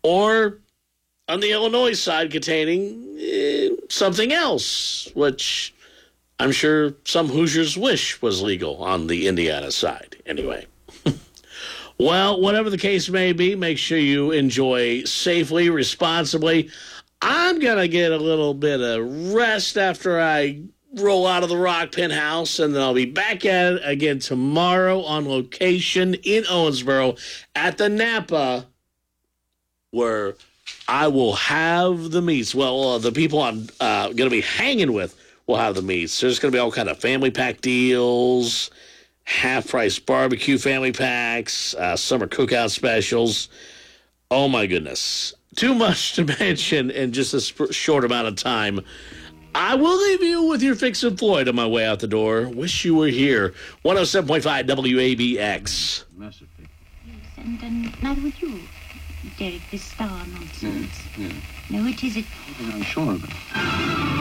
or on the Illinois side containing something else, which I'm sure some Hoosiers wish was legal on the Indiana side. Anyway. Well, whatever the case may be, make sure you enjoy safely, responsibly. I'm going to get a little bit of rest after I roll out of the Rock Penthouse, and then I'll be back at it again tomorrow on location in Owensboro at the Napa, where I will have the meats. Well, the people I'm going to be hanging with will have the meats. There's going to be all kind of family pack deals, half-price barbecue family packs, summer cookout specials. Oh, my goodness. Too much to mention in just a short amount of time. I will leave you with your Fix and Floyd on my way out the door. Wish you were here. 107.5 WABX. Yes, and neither would you, Derek, this star nonsense. Yeah. No, it isn't. I'm sure of it.